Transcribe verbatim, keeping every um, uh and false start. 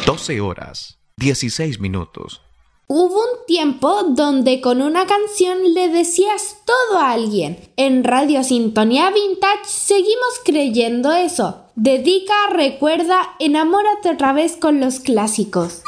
doce horas, dieciséis minutos. Hubo un tiempo donde con una canción le decías todo a alguien. En Radio Sintonía Vintage seguimos creyendo eso. Dedica, recuerda, enamórate otra vez con los clásicos.